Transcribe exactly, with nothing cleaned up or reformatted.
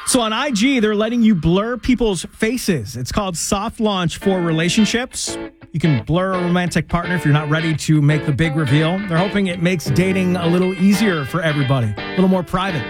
So on I G, they're letting you blur people's faces. It's called Soft Launch for Relationships. You can blur a romantic partner if you're not ready to make the big reveal. They're hoping it makes dating a little easier for everybody, a little more private.